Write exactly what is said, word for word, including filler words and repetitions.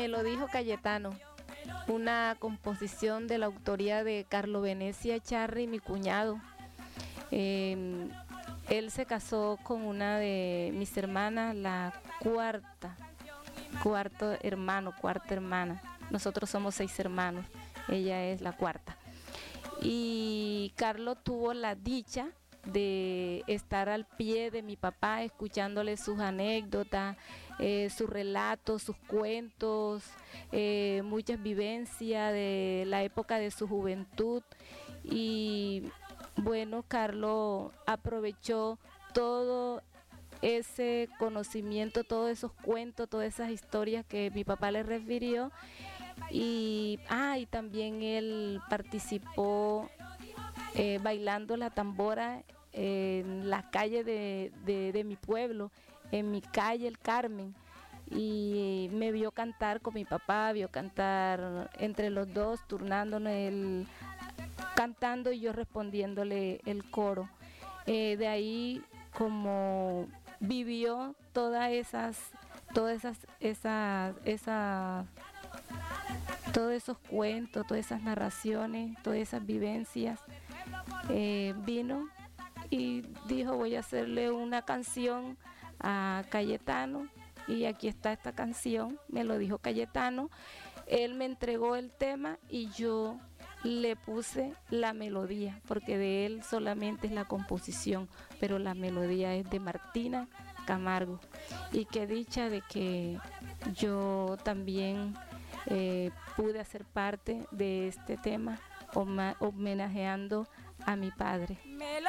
Me lo dijo Cayetano, una composición de la autoría de Carlo Venecia Charri, mi cuñado. Eh, Él se casó con una de mis hermanas, la cuarta, cuarto hermano, cuarta hermana. Nosotros somos seis hermanos, ella es la cuarta. Y Carlos tuvo la dicha de estar al pie de mi papá, escuchándole sus anécdotas, eh, sus relatos, sus cuentos, eh, muchas vivencias de la época de su juventud. Y bueno, Carlos aprovechó todo ese conocimiento, todos esos cuentos, todas esas historias que mi papá le refirió. Y, ah, y también él participó eh, bailando la tambora en la calle de, de, de mi pueblo, en mi calle El Carmen. Y me vio cantar con mi papá, vio cantar entre los dos, turnándonos, él cantando y yo respondiéndole el coro. Eh, de ahí como vivió todas esas, todas esas, esas, esas, todos esos cuentos, todas esas narraciones, todas esas vivencias, eh, vino y dijo: voy a hacerle una canción a Cayetano, y aquí está esta canción. Me lo dijo Cayetano, él me entregó el tema y yo le puse la melodía, porque de él solamente es la composición, pero la melodía es de Martina Camargo. Y qué dicha de que yo también eh, pude hacer parte de este tema, homenajeando a mi padre.